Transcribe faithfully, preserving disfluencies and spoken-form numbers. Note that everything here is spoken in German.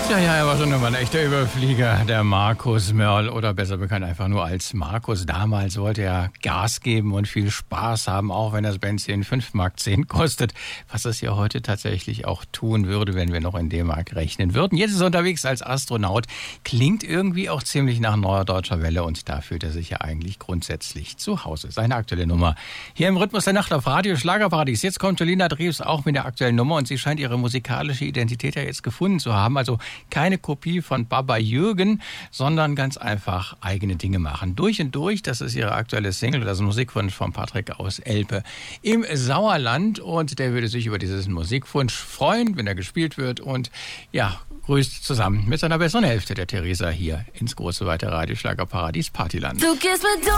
Ja, ja, er war schon immer ein echter Überflieger, der Markus Mörl, oder besser bekannt einfach nur als Markus. Damals wollte er Gas geben und viel Spaß haben, auch wenn das Benzin fünf Mark zehn kostet, was es ja heute tatsächlich auch tun würde, wenn wir noch in D-Mark rechnen würden. Jetzt ist er unterwegs als Astronaut, klingt irgendwie auch ziemlich nach Neuer Deutscher Welle und da fühlt er sich ja eigentlich grundsätzlich zu Hause. Seine aktuelle Nummer hier im Rhythmus der Nacht auf Radio Schlagerparadies. Jetzt kommt Jolina Drews auch mit der aktuellen Nummer und sie scheint ihre musikalische Identität ja jetzt gefunden zu haben, also keine Kopie von Baba Jürgen, sondern ganz einfach eigene Dinge machen. Durch und durch, das ist ihre aktuelle Single, das ist ein Musikwunsch von Patrick aus Elpe im Sauerland und der würde sich über diesen Musikwunsch freuen, wenn er gespielt wird und ja, grüßt zusammen mit seiner besseren Hälfte, der Theresa, hier ins große weite Radio Schlagerparadies Partyland. Du gehst mit